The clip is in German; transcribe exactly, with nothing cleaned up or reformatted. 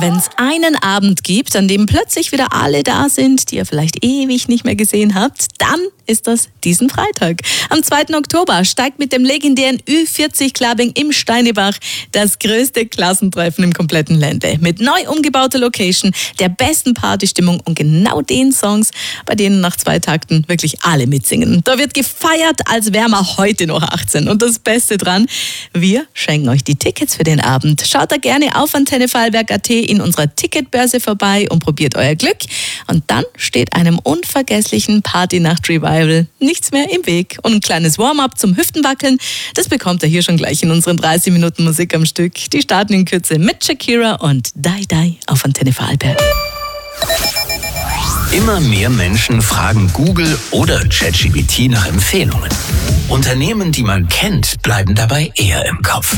wenn es einen Abend gibt, an dem plötzlich wieder alle da sind, die ihr vielleicht ewig nicht mehr gesehen habt, dann ist das diesen Freitag. Am zweiten Oktober steigt mit dem legendären Ü vierzig Clubbing im Steinebach das größte Klassentreffen im kompletten Ländle. Mit neu umgebauter Location, der besten Partystimmung und genau den Songs, bei denen nach zwei Takten wirklich alle mitsingen. Da wird gefeiert, als wären wir heute noch achtzehn. Und das Beste dran, wir schenken euch die Tickets für den Abend. Schaut da gerne auf antenne vorarlberg punkt at in unserer Ticketbörse vorbei und probiert euer Glück. Und dann steht einem unvergesslichen Party-Nacht-Revival nichts mehr im Weg. Und ein kleines Warm-up zum Hüftenwackeln, das bekommt ihr hier schon gleich in unseren dreißig Minuten Musik am Stück. Die starten in Kürze mit Shakira und Die Die auf Antenne Vorarlberg. Immer mehr Menschen fragen Google oder ChatGPT nach Empfehlungen. Unternehmen, die man kennt, bleiben dabei eher im Kopf.